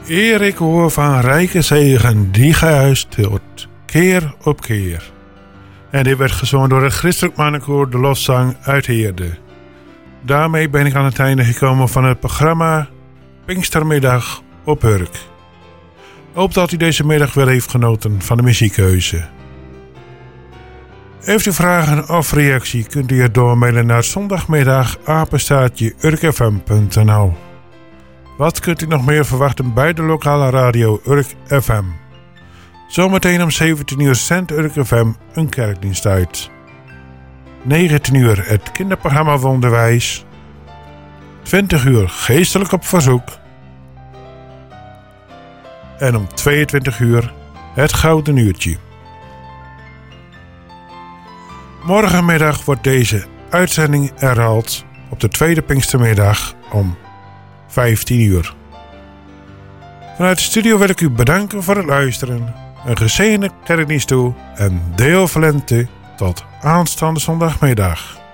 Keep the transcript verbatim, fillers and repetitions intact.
Eer ik hoor van rijke zegen die gehuist wordt, keer op keer. En dit werd gezongen door het christelijk mannenkoor de lofzang uit Heerde. Daarmee ben ik aan het einde gekomen van het programma Pinkstermiddag op Urk. Hoop dat u deze middag weer heeft genoten van de muziekkeuze. Heeft u vragen of reactie, kunt u het doormailen naar zondagmiddag apenstaartje urkfm punt n l. Wat kunt u nog meer verwachten bij de lokale radio Urk F M? Zometeen om zeventien uur zendt Urk F M een kerkdienst uit. negentien uur het kinderprogramma Wonderwijs. twintig uur geestelijk op verzoek. En om tweeëntwintig uur het gouden uurtje. Morgenmiddag wordt deze uitzending herhaald op de tweede Pinkstermiddag om vijftien uur. Vanuit de studio wil ik u bedanken voor het luisteren. Een gezegende kerkdienst toe en deel Valente tot aanstaande zondagmiddag.